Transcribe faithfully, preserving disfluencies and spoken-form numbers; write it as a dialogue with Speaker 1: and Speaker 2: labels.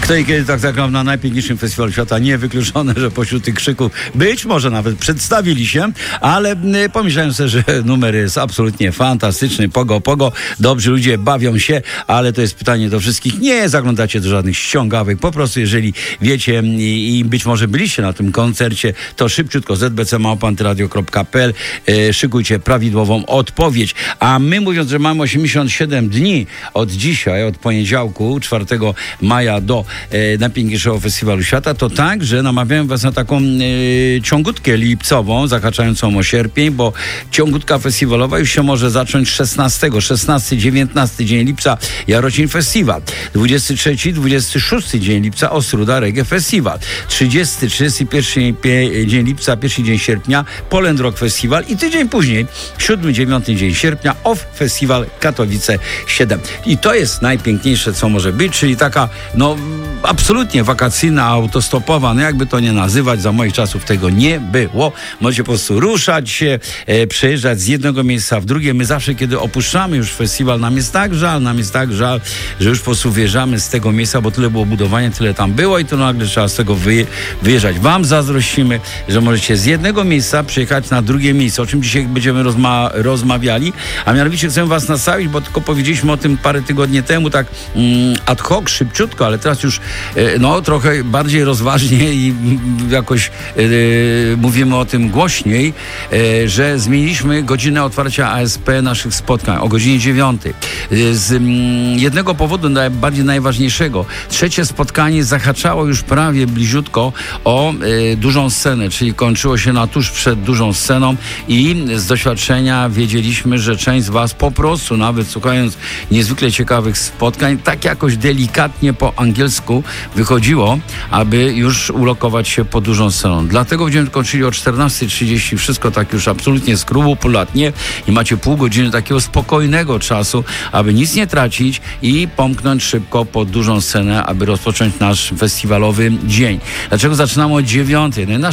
Speaker 1: Kto i kiedy tak zagrał na najpiękniejszym festiwalu świata, niewykluczone, że pośród tych krzyków być może nawet przedstawili się, ale y, pomyślałem sobie, że numer jest absolutnie fantastyczny, pogo, pogo, dobrzy ludzie bawią się, ale to jest pytanie do wszystkich, nie zaglądacie do żadnych ściągawek, po prostu jeżeli wiecie i, i być może byliście na tym koncercie, to szybciutko z b c małpa antyradio kropka p l y, szykujcie prawidłową odpowiedź, a my mówiąc, że mamy osiemdziesiąt siedem dni od dzisiaj, od poniedziałku, czwartego maja do e, najpiękniejszego festiwalu świata, to tak, że namawiałem was na taką e, ciągutkę lipcową, zahaczającą o sierpień, bo ciągutka festiwalowa już się może zacząć szesnastego, szesnasty, dziewiętnasty dzień lipca Jarocin Festiwal, dwudziesty trzeci, dwudziesty szósty dzień lipca Ostróda Reggae Festiwal, trzydziesty, trzydziesty pierwszy dzień lipca, pierwszy dzień sierpnia Poland Rock Festiwal i tydzień później, siódmy, dziewiąty dzień sierpnia Off Festiwal Katowice siedem. I to jest najpiękniejsze, co może być, czyli taka, no, absolutnie wakacyjna, autostopowa, no jakby to nie nazywać, za moich czasów tego nie było. Możecie po prostu ruszać się, e, przejeżdżać z jednego miejsca w drugie. My zawsze, kiedy opuszczamy już festiwal, nam jest tak żal, nam jest tak żal, że już po prostu wyjeżdżamy z tego miejsca, bo tyle było budowania, tyle tam było i to nagle trzeba z tego wyje- wyjeżdżać. Wam zazdrościmy, że możecie z jednego miejsca przyjechać na drugie miejsce, o czym dzisiaj będziemy rozma- rozmawiali, a mianowicie chcę was nastawić, bo tylko powiedzieliśmy o tym parę tygodni temu, tak mm, ad hoc, szybciutko, ale teraz już e, no trochę bardziej rozważnie i mm, jakoś e, mówimy o tym głośniej, e, że zmieniliśmy godzinę otwarcia A S P naszych spotkań o godzinie dziewiątej. E, z mm, jednego powodu, najbardziej najważniejszego, trzecie spotkanie zahaczało już prawie bliziutko o e, dużą scenę, czyli kończyło się na tuż przed dużą sceną i z doświadczenia wiedzieliśmy, że część z was po prostu, nawet słuchając niezwykle ciekawych spotkań, tak jakoś delikatnie po angielsku wychodziło, aby już ulokować się pod dużą sceną. Dlatego będziemy kończyli o czternasta trzydzieści, wszystko tak już absolutnie skrupulatnie i macie pół godziny takiego spokojnego czasu, aby nic nie tracić i pomknąć szybko pod dużą scenę, aby rozpocząć nasz festiwalowy dzień. Dlaczego zaczynamy o dziewiątej? No